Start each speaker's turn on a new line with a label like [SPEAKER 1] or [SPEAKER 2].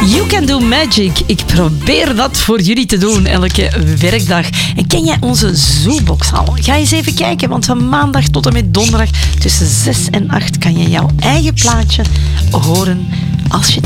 [SPEAKER 1] You Can Do Magic. Ik probeer dat voor jullie te doen elke werkdag. En ken jij onze Zoobox al? Ga eens even kijken, want van maandag tot en met donderdag tussen 6 en 8 kan je jouw eigen plaatje horen als je